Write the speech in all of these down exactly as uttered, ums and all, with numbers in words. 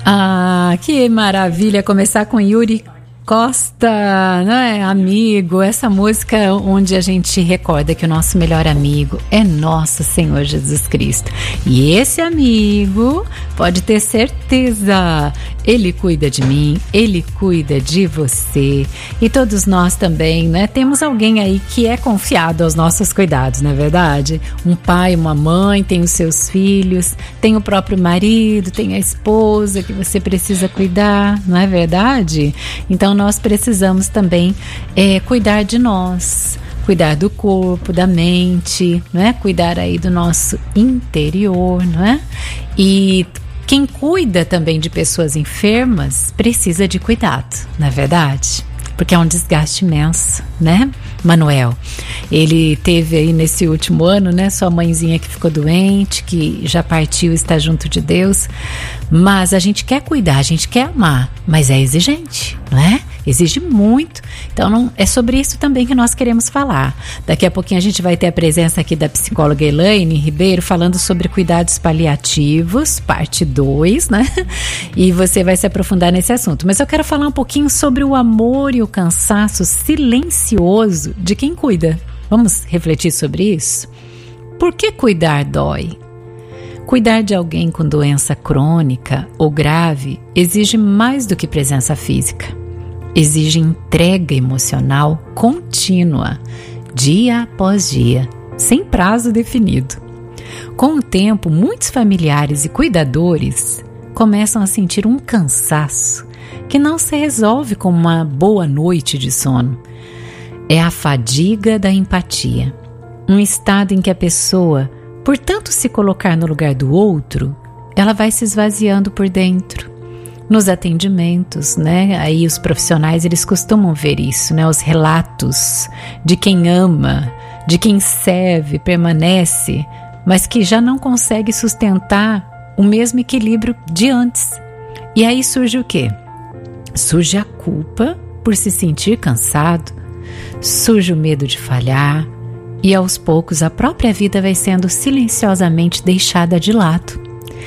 Ah, que maravilha começar com Yuri Costa, não é? Amigo, essa música onde a gente recorda que o nosso melhor amigo é nosso Senhor Jesus Cristo. E esse amigo, pode ter certeza, ele cuida de mim, ele cuida de você. E todos nós também, né? Temos alguém aí que é confiado aos nossos cuidados, não é verdade? Um pai, uma mãe, tem os seus filhos, tem o próprio marido, tem a esposa que você precisa cuidar, não é verdade? Então nós precisamos também é, cuidar de nós, cuidar do corpo, da mente, né? Cuidar aí do nosso interior, não é? E quem cuida também de pessoas enfermas precisa de cuidado, não é verdade? Porque é um desgaste imenso, né? Manuel, ele teve aí nesse último ano, né? Sua mãezinha que ficou doente, que já partiu, está junto de Deus. Mas a gente quer cuidar, a gente quer amar, mas é exigente, não é? Exige muito. Então não, é sobre isso também que nós queremos falar. Daqui a pouquinho a gente vai ter a presença aqui da psicóloga Elaine Ribeiro falando sobre cuidados paliativos, parte dois, né? E você vai se aprofundar nesse assunto. Mas eu quero falar um pouquinho sobre o amor e o cansaço silencioso de quem cuida. Vamos refletir sobre isso? Por que cuidar dói? Cuidar de alguém com doença crônica ou grave exige mais do que presença física. Exige entrega emocional contínua, dia após dia, sem prazo definido. Com o tempo, muitos familiares e cuidadores começam a sentir um cansaço que não se resolve com uma boa noite de sono. É a fadiga da empatia, um estado em que a pessoa, por tanto se colocar no lugar do outro, ela vai se esvaziando por dentro. Nos atendimentos, né? Aí os profissionais, eles costumam ver isso, né? Os relatos de quem ama, de quem serve, permanece, mas que já não consegue sustentar o mesmo equilíbrio de antes. E aí surge o quê? Surge a culpa por se sentir cansado, surge o medo de falhar e aos poucos a própria vida vai sendo silenciosamente deixada de lado.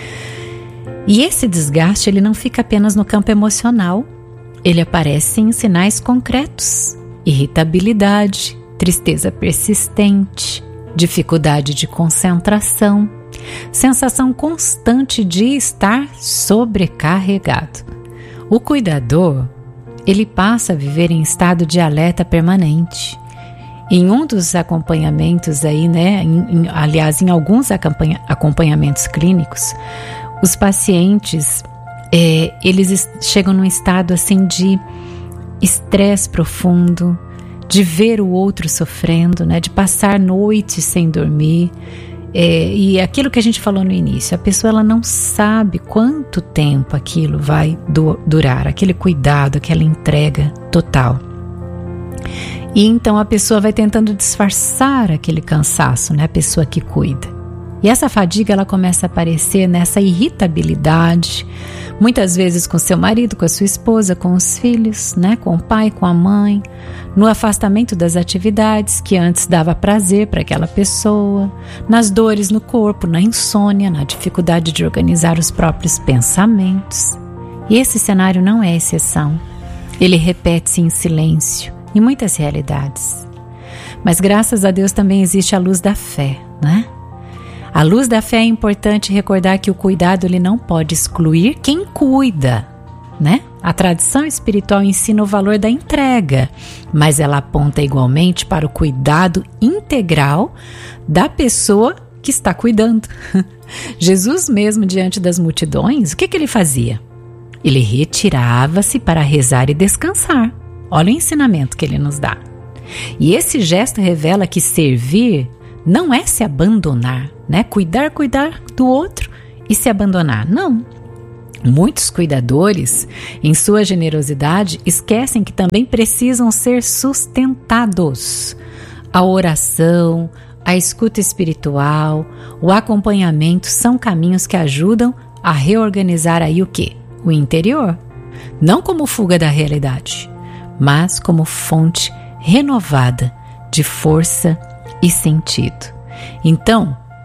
E esse desgaste, ele não fica apenas no campo emocional, ele aparece em sinais concretos: irritabilidade, tristeza persistente, dificuldade de concentração, sensação constante de estar sobrecarregado. O cuidador, ele passa a viver em estado de alerta permanente. Em um dos acompanhamentos aí, né, em, em, aliás, em alguns acompanha, acompanhamentos clínicos, os pacientes, é, eles chegam num estado assim de estresse profundo, de ver o outro sofrendo, né, de passar noites sem dormir. É, e aquilo que a gente falou no início, a pessoa ela não sabe quanto tempo aquilo vai du- durar, aquele cuidado, aquela entrega total. E então a pessoa vai tentando disfarçar aquele cansaço, né, a pessoa que cuida. E essa fadiga, ela começa a aparecer nessa irritabilidade, muitas vezes com seu marido, com a sua esposa, com os filhos, né, com o pai, com a mãe, no afastamento das atividades que antes dava prazer para aquela pessoa, nas dores no corpo, na insônia, na dificuldade de organizar os próprios pensamentos. E esse cenário não é exceção. Ele repete-se em silêncio em muitas realidades. Mas graças a Deus também existe a luz da fé, né? A luz da fé é importante recordar que o cuidado ele não pode excluir quem cuida, né? A tradição espiritual ensina o valor da entrega, mas ela aponta igualmente para o cuidado integral da pessoa que está cuidando. Jesus mesmo, diante das multidões, o que, que ele fazia? Ele retirava-se para rezar e descansar. Olha o ensinamento que ele nos dá. E esse gesto revela que servir não é se abandonar, né? Cuidar, cuidar do outro e se abandonar. Não. Muitos cuidadores, em sua generosidade, esquecem que também precisam ser sustentados. A oração, a escuta espiritual, o acompanhamento são caminhos que ajudam a reorganizar aí o quê? O interior. Não como fuga da realidade, mas como fonte renovada de força e sentido. Então,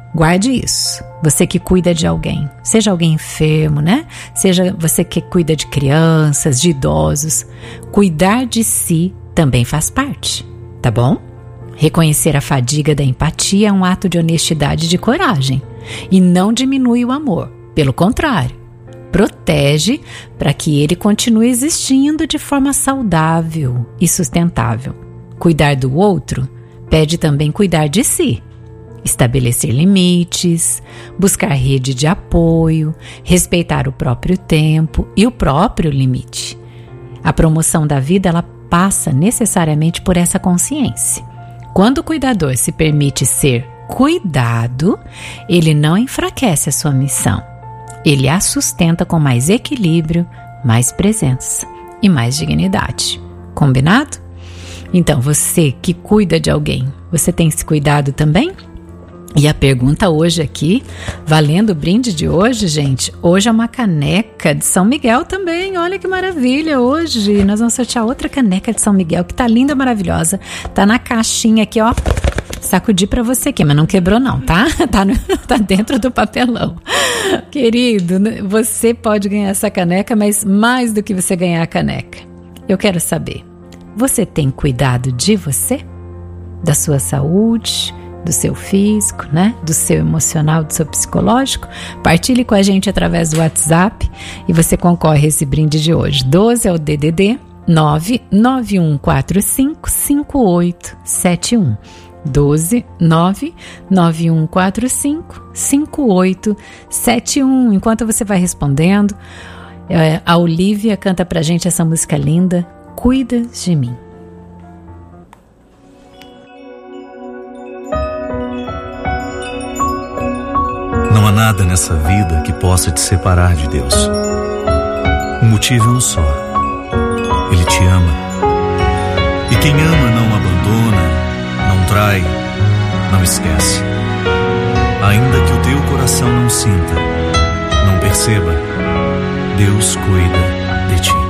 Guarde isso. Você que cuida de alguém, seja alguém enfermo, né? Seja você que cuida de crianças, de idosos, cuidar de si também faz parte, tá bom? Reconhecer a fadiga da empatia é um ato de honestidade e de coragem e não diminui o amor, pelo contrário, protege para que ele continue existindo de forma saudável e sustentável. Cuidar do outro pede também cuidar de si. Estabelecer limites, buscar rede de apoio, respeitar o próprio tempo e o próprio limite. A promoção da vida, ela passa necessariamente por essa consciência. Quando o cuidador se permite ser cuidado, ele não enfraquece a sua missão. Ele a sustenta com mais equilíbrio, mais presença e mais dignidade. Combinado? Então, você que cuida de alguém, você tem esse cuidado também? E a pergunta hoje aqui, valendo o brinde de hoje, gente, hoje é uma caneca de São Miguel também, olha que maravilha, hoje nós vamos sortear outra caneca de São Miguel, que tá linda, maravilhosa, tá na caixinha aqui, ó, sacudi pra você aqui, mas não quebrou não, tá? Tá, no, tá dentro do papelão. Querido, você pode ganhar essa caneca, mas mais do que você ganhar a caneca, eu quero saber, você tem cuidado de você? Da sua saúde? Do seu físico, né? Do seu emocional, do seu psicológico? Partilhe com a gente através do WhatsApp e você concorre a esse brinde de hoje. doze é o D D D nove nove um quatro cinco cinco oito sete um. doze nove nove um quatro cinco cinco oito sete um. Enquanto você vai respondendo, a Olivia canta pra gente essa música linda, Cuida de Mim. Não há nada nessa vida que possa te separar de Deus. O motivo é um só. Ele te ama. E quem ama não abandona, não trai, não esquece. Ainda que o teu coração não sinta, não perceba, Deus cuida de ti.